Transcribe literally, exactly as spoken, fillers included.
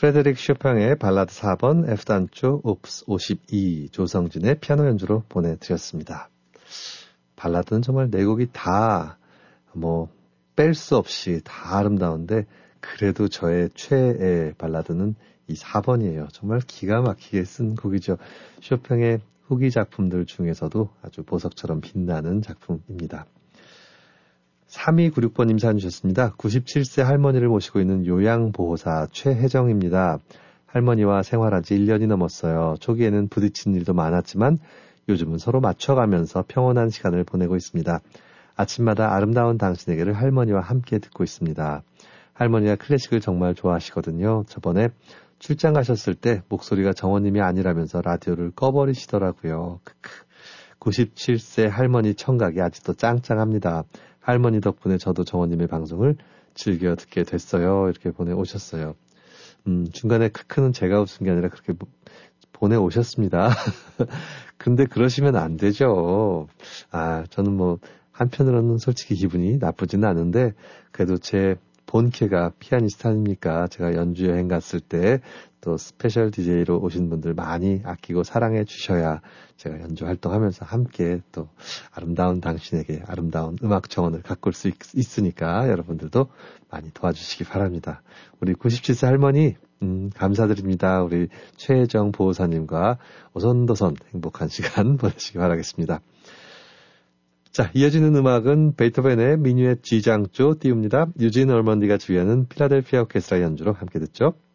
프레데릭 쇼팽의 발라드 사 번 F단조 옵스 오십이 조성진의 피아노 연주로 보내드렸습니다. 발라드는 정말 네 곡이 다 뭐 뺄 수 없이 다 아름다운데 그래도 저의 최애 발라드는 이 사 번이에요. 정말 기가 막히게 쓴 곡이죠. 쇼팽의 후기 작품들 중에서도 아주 보석처럼 빛나는 작품입니다. 삼이구육 번님 사연 주셨습니다. 구십칠 세 할머니를 모시고 있는 요양보호사 최혜정입니다. 할머니와 생활한 지 일 년이 넘었어요. 초기에는 부딪힌 일도 많았지만 요즘은 서로 맞춰가면서 평온한 시간을 보내고 있습니다. 아침마다 아름다운 당신에게를 할머니와 함께 듣고 있습니다. 할머니가 클래식을 정말 좋아하시거든요. 저번에 출장 가셨을 때 목소리가 정원님이 아니라면서 라디오를 꺼버리시더라고요. 크크. 구십칠 세 할머니 청각이 아직도 짱짱합니다. 할머니 덕분에 저도 정원님의 방송을 즐겨 듣게 됐어요. 이렇게 보내오셨어요. 음, 중간에 크크는 제가 웃은 게 아니라 그렇게 보내오셨습니다. 근데 그러시면 안 되죠. 아, 저는 뭐 한편으로는 솔직히 기분이 나쁘지는 않은데 그래도 제 본캐가 피아니스트 아닙니까? 제가 연주 여행 갔을 때 또 스페셜 디제이로 오신 분들 많이 아끼고 사랑해 주셔야 제가 연주 활동하면서 함께 또 아름다운 당신에게 아름다운 음악 정원을 가꿀 수 있, 있으니까 여러분들도 많이 도와주시기 바랍니다. 우리 구십칠 세 할머니 음, 감사드립니다. 우리 최혜정 보호사님과 오손도손 행복한 시간 보내시기 바라겠습니다. 자, 이어지는 음악은 베토벤의 미뉴엣 G장조 띄웁니다. 유진 얼먼디가 주연은 필라델피아 오케스트라 연주로 함께 듣죠.